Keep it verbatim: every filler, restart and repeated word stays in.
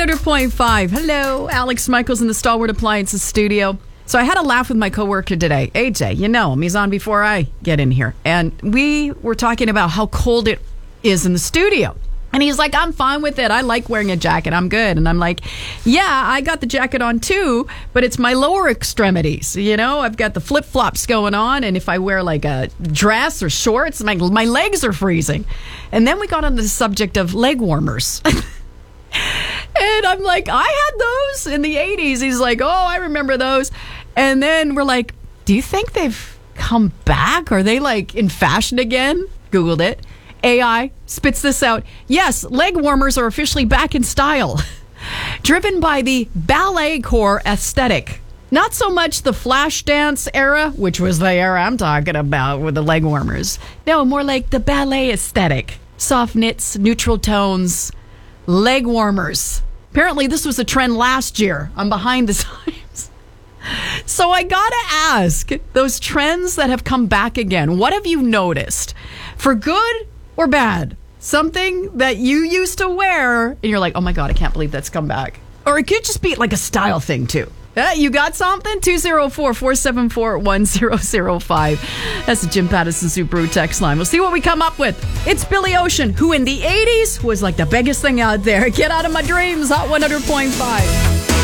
hundred point five. Hello, Alex Michaels in the Stalwart Appliances studio. So I had a laugh with my coworker today, A J. You know him. He's on before I get in here. And we were talking about how cold it is in the studio. And he's like, I'm fine with it. I like wearing a jacket. I'm good. And I'm like, yeah, I got the jacket on too, but it's my lower extremities. You know, I've got the flip-flops going on. And if I wear like a dress or shorts, my, my legs are freezing. And then we got on the subject of leg warmers. And I'm like, I had those in the eighties. He's like, oh, I remember those. And then we're like, do you think they've come back? Are they like in fashion again? Googled it. A I spits this out. Yes, leg warmers are officially back in style. Driven by the ballet core aesthetic. Not so much the flash dance era, which was the era I'm talking about with the leg warmers. No, more like the ballet aesthetic. Soft knits, neutral tones, leg warmers. Apparently this was a trend last year. I'm behind the times. So I gotta ask, those trends that have come back again, what have you noticed? For good or bad? Something that you used to wear and you're like, oh my God, I can't believe that's come back. Or it could just be like a style thing too. Uh, you got something? two oh four, four seven four, one oh oh five. That's the Jim Pattison Subaru text line. We'll see what we come up with. It's Billy Ocean, who in the eighties was like the biggest thing out there. Get out of my dreams, Hot one hundred point five.